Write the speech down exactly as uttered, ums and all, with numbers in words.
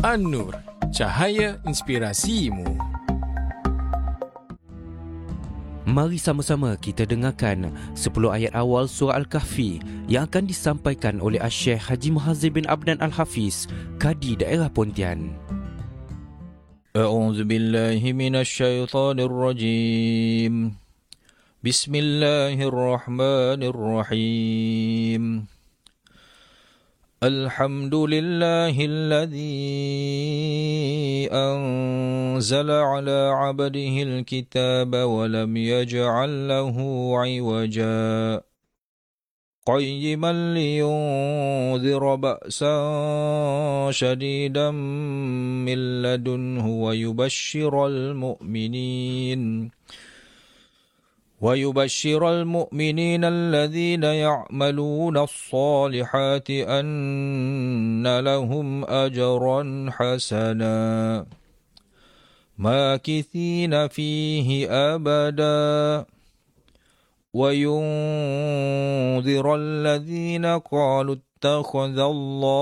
An-Nur, cahaya inspirasimu. Mari sama-sama kita dengarkan sepuluh ayat awal surah Al-Kahfi yang akan disampaikan oleh Asy-Syaikh Haji Muhazir bin Abdan Al-Hafiz, Kadi Daerah Pontian. A'udzu billahi minasy syaithanir rajim. Bismillahirrahmanirrahim. Alhamdulillahilladzi anzala ala 'abdihi al-kitaba wa lam yaj'al lahu 'iwaja. Qayyiman liyunzira ba'san shadidan min ladunhu wa yubashshiral mu'minin ويبشر المؤمنين الذين يعملون الصالحات أن لهم أجرا حسنا ماكثين فيه أبدا وينذر الذين قالوا اتخذ الله